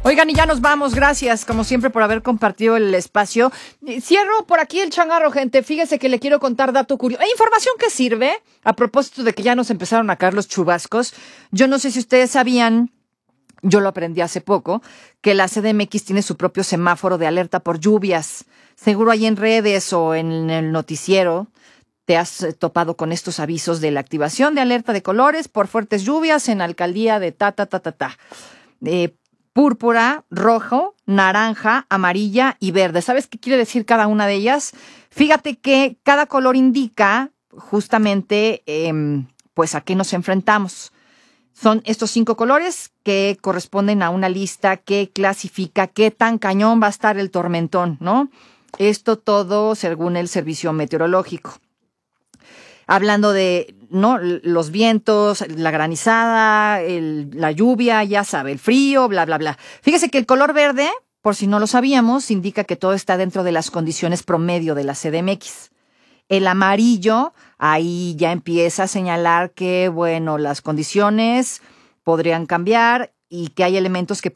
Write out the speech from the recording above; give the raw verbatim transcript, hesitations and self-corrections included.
Oigan, y ya nos vamos. Gracias, como siempre, por haber compartido el espacio. Cierro por aquí el changarro, gente. Fíjese que le quiero contar dato curioso. Información que sirve, a propósito de que ya nos empezaron a caer los chubascos. Yo no sé si ustedes sabían, yo lo aprendí hace poco, que la C D M X tiene su propio semáforo de alerta por lluvias. Seguro ahí en redes o en el noticiero te has topado con estos avisos de la activación de alerta de colores por fuertes lluvias en alcaldía de ta, ta, ta, ta, ta. Eh, púrpura, rojo, naranja, amarilla y verde. ¿Sabes qué quiere decir cada una de ellas? Fíjate que cada color indica justamente eh, pues a qué nos enfrentamos. Son estos cinco colores que corresponden a una lista que clasifica qué tan cañón va a estar el tormentón, ¿no? Esto todo según el servicio meteorológico. Hablando de, ¿no?, los vientos, la granizada, el, la lluvia, ya sabe, el frío, bla, bla, bla. Fíjese que el color verde, por si no lo sabíamos, indica que todo está dentro de las condiciones promedio de la C D M X. El amarillo, ahí ya empieza a señalar que, bueno, las condiciones podrían cambiar y que hay elementos que